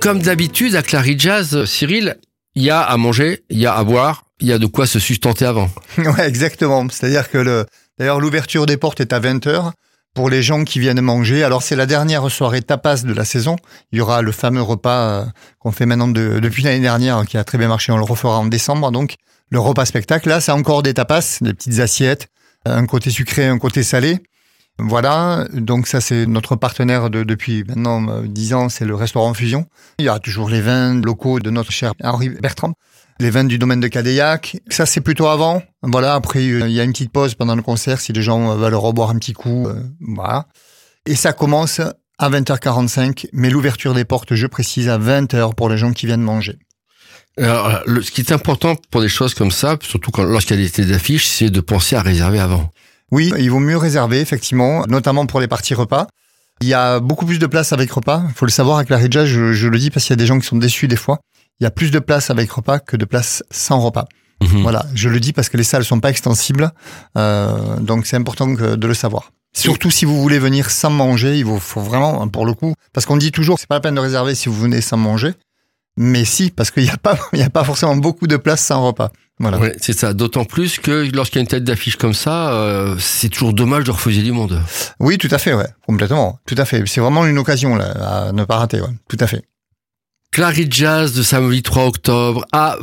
comme d'habitude, à Clary Jazz, Cyril, il y a à manger, il y a à boire, il y a de quoi se sustenter avant. Ouais, exactement. C'est-à-dire que d'ailleurs, l'ouverture des portes est à 20h pour les gens qui viennent manger. Alors, c'est la dernière soirée tapas de la saison. Il y aura le fameux repas qu'on fait maintenant depuis l'année dernière, qui a très bien marché. On le refera en décembre. Donc, le repas spectacle, là, c'est encore des tapas, des petites assiettes, un côté sucré, un côté salé. Voilà, donc ça c'est notre partenaire depuis maintenant 10 ans, c'est le restaurant Fusion. Il y a toujours les vins locaux de notre cher Henri Bertrand, les vins du domaine de Cadéac. Ça c'est plutôt avant. Voilà, après il y a une petite pause pendant le concert si les gens veulent reboire un petit coup. Voilà. Et ça commence à 20h45, mais l'ouverture des portes, je précise, à 20h pour les gens qui viennent manger. Alors, ce qui est important pour des choses comme ça, surtout lorsqu'il y a des affiches, c'est de penser à réserver avant. Oui, il vaut mieux réserver, effectivement, notamment pour les parties repas. Il y a beaucoup plus de place avec repas. Il faut le savoir, à Clary Jazz, je le dis parce qu'il y a des gens qui sont déçus des fois. Il y a plus de place avec repas que de place sans repas. Mmh. Voilà, je le dis parce que les salles sont pas extensibles. Donc c'est important de le savoir. Surtout si vous voulez venir sans manger, il faut vraiment, pour le coup, parce qu'on dit toujours que c'est pas la peine de réserver si vous venez sans manger. Mais si, parce qu'il n'y a pas forcément beaucoup de place sans repas. Voilà. Ouais, c'est ça. D'autant plus que lorsqu'il y a une tête d'affiche comme ça, c'est toujours dommage de refuser du monde. Oui, tout à fait, ouais. Complètement. Tout à fait. C'est vraiment une occasion, là, à ne pas rater, ouais. Tout à fait. Clary Jazz de samedi 3 octobre à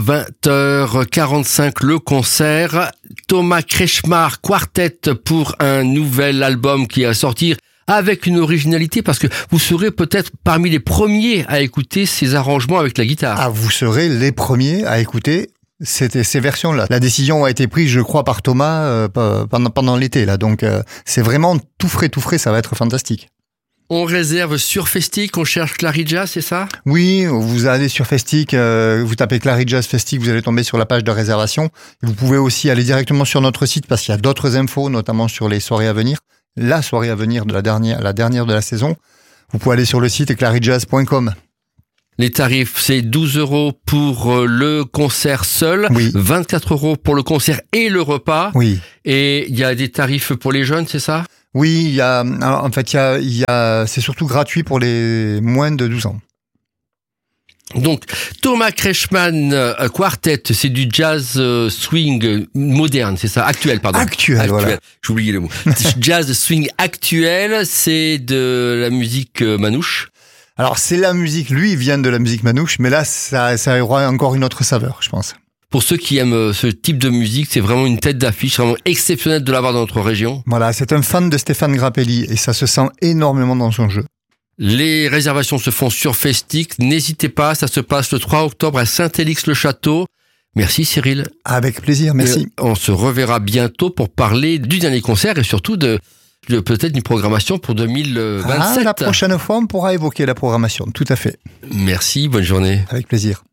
20h45 le concert. Thomas Kretschmar Quartet pour un nouvel album qui va sortir avec une originalité, parce que vous serez peut-être parmi les premiers à écouter ces arrangements avec la guitare. Ah, vous serez les premiers à écouter ces versions-là. La décision a été prise, je crois, par Thomas pendant l'été, là. Donc, c'est vraiment tout frais, ça va être fantastique. On réserve sur Festic, on cherche Clary Jazz, c'est ça? Oui, vous allez sur Festic, vous tapez Clary Jazz Festic, vous allez tomber sur la page de réservation. Vous pouvez aussi aller directement sur notre site, parce qu'il y a d'autres infos, notamment sur les soirées à venir. La soirée à venir de la dernière de la saison. Vous pouvez aller sur le site claryjazz.com. Les tarifs, c'est 12 € pour le concert seul, oui. 24 € pour le concert et le repas. Oui. Et il y a des tarifs pour les jeunes, c'est ça? Oui, c'est surtout gratuit pour les moins de 12 ans. Donc, Thomas Kretschmar Quartet, c'est du jazz swing moderne, c'est ça? Actuel, pardon. Actuel. Voilà. J'ai oublié le mot. Jazz swing actuel, c'est de la musique manouche. Alors, c'est la musique, lui, il vient de la musique manouche, mais là, ça aura encore une autre saveur, je pense. Pour ceux qui aiment ce type de musique, c'est vraiment une tête d'affiche, vraiment exceptionnelle de l'avoir dans notre région. Voilà, c'est un fan de Stéphane Grappelli, et ça se sent énormément dans son jeu. Les réservations se font sur Festic. N'hésitez pas, ça se passe le 3 octobre à Saint-Élix-le-Château. Merci Cyril. Avec plaisir, merci. On se reverra bientôt pour parler du dernier concert et surtout de peut-être une programmation pour 2027. La prochaine fois, on pourra évoquer la programmation, tout à fait. Merci, bonne journée. Avec plaisir.